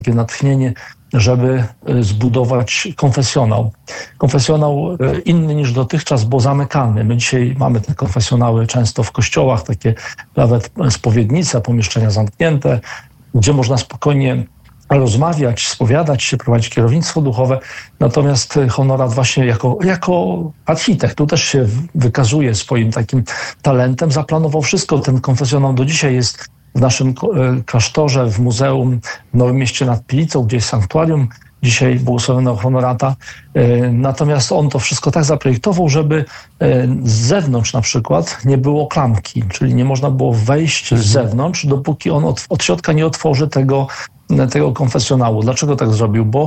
takie natchnienie, żeby zbudować konfesjonał. Konfesjonał inny niż dotychczas, bo zamykany. My dzisiaj mamy te konfesjonały często w kościołach, takie nawet spowiednice, pomieszczenia zamknięte, gdzie można spokojnie rozmawiać, spowiadać się, prowadzić kierownictwo duchowe. Natomiast Honorat właśnie jako architekt, tu też się wykazuje swoim takim talentem, zaplanował wszystko. Ten konfesjonał do dzisiaj jest w naszym klasztorze, w muzeum w Nowym Mieście nad Pilicą, gdzie jest sanktuarium dzisiaj błogosławionego Honorata. Natomiast on to wszystko tak zaprojektował, żeby z zewnątrz na przykład nie było klamki, czyli nie można było wejść z zewnątrz, dopóki on od środka nie otworzy tego konfesjonału. Dlaczego tak zrobił? Bo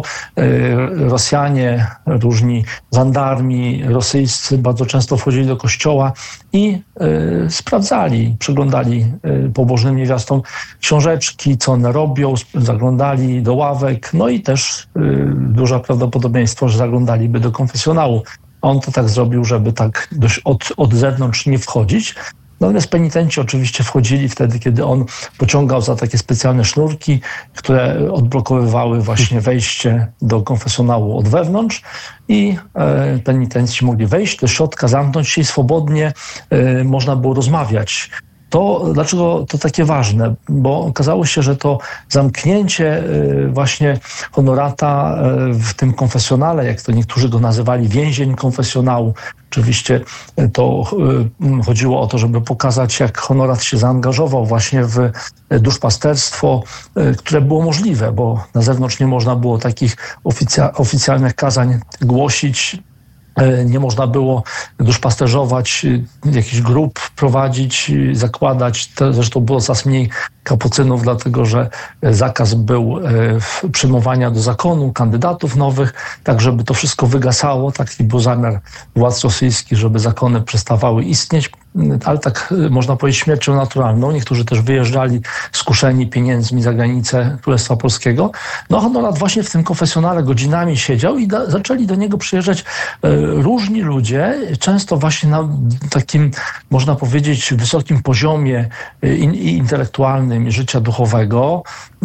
Rosjanie, różni żandarmi rosyjscy bardzo często wchodzili do kościoła i sprawdzali, przyglądali pobożnym niewiastom książeczki, co one robią, zaglądali do ławek, no i też duże prawdopodobieństwo, że zaglądaliby do konfesjonału. On to tak zrobił, żeby tak dość od zewnątrz nie wchodzić. Natomiast penitenci oczywiście wchodzili wtedy, kiedy on pociągał za takie specjalne sznurki, które odblokowywały właśnie wejście do konfesjonału od wewnątrz i penitenci mogli wejść do środka, zamknąć się i swobodnie można było rozmawiać. Dlaczego to takie ważne? Bo okazało się, że to zamknięcie właśnie Honorata w tym konfesjonale, jak to niektórzy go nazywali, więzień konfesjonału. Oczywiście to chodziło o to, żeby pokazać, jak Honorat się zaangażował właśnie w duszpasterstwo, które było możliwe, bo na zewnątrz nie można było takich oficjalnych kazań głosić. Nie można było duszpasterzować, jakichś grup prowadzić, zakładać. Zresztą było coraz mniej kapucynów, dlatego że zakaz był przyjmowania do zakonu kandydatów nowych, tak żeby to wszystko wygasało. Taki był zamiar władz rosyjskich, żeby zakony przestawały istnieć, ale tak można powiedzieć śmiercią naturalną. Niektórzy też wyjeżdżali skuszeni pieniędzmi za granicę Królestwa Polskiego. No Honorat właśnie w tym konfesjonale godzinami siedział i zaczęli do niego przyjeżdżać różni ludzie, często właśnie na takim, można powiedzieć, wysokim poziomie intelektualnym i życia duchowego,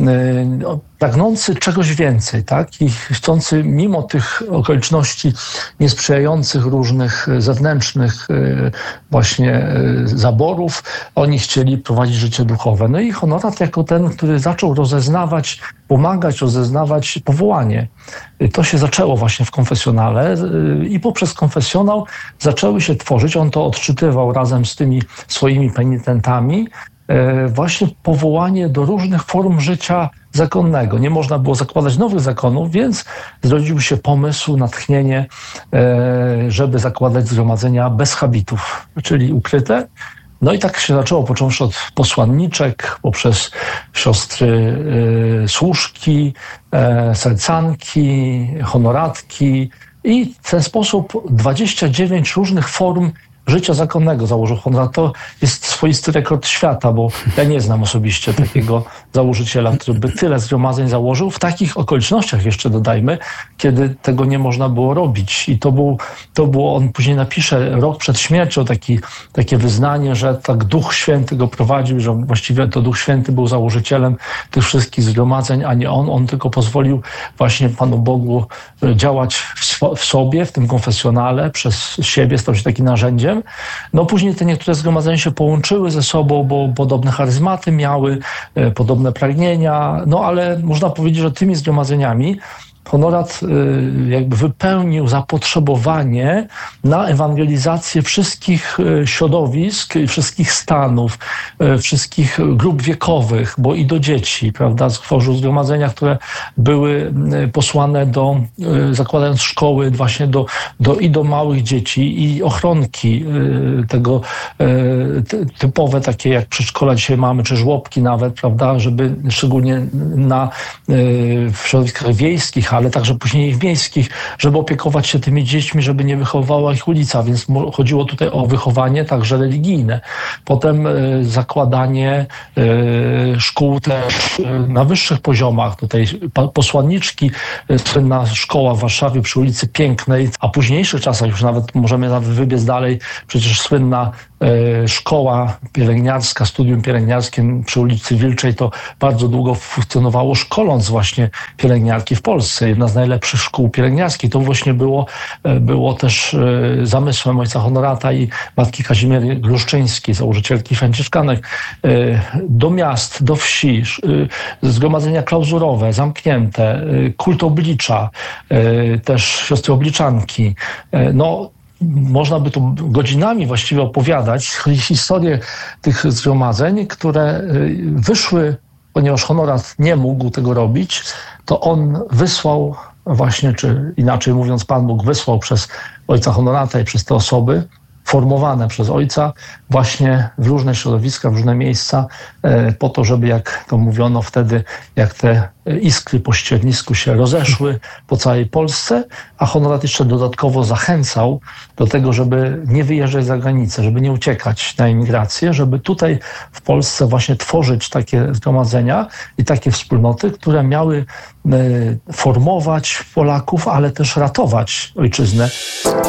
pragnący czegoś więcej, tak? I chcący mimo tych okoliczności niesprzyjających różnych zewnętrznych właśnie zaborów, oni chcieli prowadzić życie duchowe. No i Honorat jako ten, który zaczął rozeznawać, pomagać rozeznawać powołanie. To się zaczęło właśnie w konfesjonale i poprzez konfesjonał zaczęły się tworzyć, on to odczytywał razem z tymi swoimi penitentami, właśnie powołanie do różnych form życia zakonnego. Nie można było zakładać nowych zakonów, więc zrodził się pomysł, natchnienie, żeby zakładać zgromadzenia bez habitów, czyli ukryte. No i tak się zaczęło, począwszy od posłanniczek, poprzez siostry służki, sercanki, honoratki i w ten sposób 29 różnych form życia zakonnego założył Honorat. To jest swoisty rekord świata, bo ja nie znam osobiście takiego założyciela, który by tyle zgromadzeń założył w takich okolicznościach, jeszcze dodajmy, kiedy tego nie można było robić. I to było, on później napisze rok przed śmiercią takie wyznanie, że tak Duch Święty go prowadził, że właściwie to Duch Święty był założycielem tych wszystkich zgromadzeń, a nie on. On tylko pozwolił właśnie Panu Bogu działać w sobie, w tym konfesjonale, przez siebie, stał się takim narzędziem. No później te niektóre zgromadzenia się połączyły ze sobą, bo podobne charyzmaty miały, podobne pragnienia, no ale można powiedzieć, że tymi zgromadzeniami Honorat jakby wypełnił zapotrzebowanie na ewangelizację wszystkich środowisk, wszystkich stanów, wszystkich grup wiekowych, bo i do dzieci, prawda, stworzył zgromadzenia, które były posłane zakładając szkoły właśnie do małych dzieci i ochronki tego typowe, takie jak przedszkola dzisiaj mamy, czy żłobki nawet, prawda, żeby szczególnie w środowiskach wiejskich, ale także później w miejskich, żeby opiekować się tymi dziećmi, żeby nie wychowywała ich ulica, więc chodziło tutaj o wychowanie także religijne. Potem zakładanie szkół też na wyższych poziomach. Tutaj posłanniczki, słynna szkoła w Warszawie przy ulicy Pięknej, a w późniejszych czasach już możemy wybiec dalej, przecież słynna szkoła pielęgniarska, studium pielęgniarskie przy ulicy Wilczej to bardzo długo funkcjonowało, szkoląc właśnie pielęgniarki w Polsce. Jedna z najlepszych szkół pielęgniarskich. To właśnie było też zamysłem ojca Honorata i matki Kazimiery Gruszczyńskiej, założycielki franciszkanek. Do miast, do wsi, zgromadzenia klauzurowe, zamknięte, kult oblicza, też siostry obliczanki. No, można by tu godzinami właściwie opowiadać historię tych zgromadzeń, które wyszły, ponieważ Honorat nie mógł tego robić, to on wysłał właśnie, czy inaczej mówiąc, Pan Bóg wysłał przez ojca Honorata i przez te osoby formowane przez ojca właśnie w różne środowiska, w różne miejsca po to, żeby, jak to mówiono wtedy, jak te iskry po ściernisku się rozeszły po całej Polsce, a Honorat jeszcze dodatkowo zachęcał do tego, żeby nie wyjeżdżać za granicę, żeby nie uciekać na emigrację, żeby tutaj w Polsce właśnie tworzyć takie zgromadzenia i takie wspólnoty, które miały formować Polaków, ale też ratować ojczyznę.